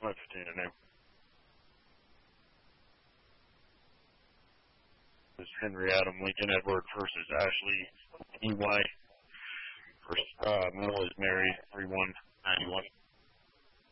My 15 to name. This is Henry Adam Lincoln Edward versus Ashley EY. First, Mel is Mary 3191.